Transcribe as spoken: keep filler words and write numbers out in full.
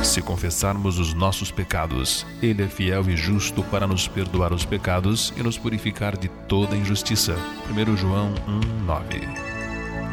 Se confessarmos os nossos pecados, Ele é fiel e justo para nos perdoar os pecados e nos purificar de toda injustiça. primeiro João um, nove.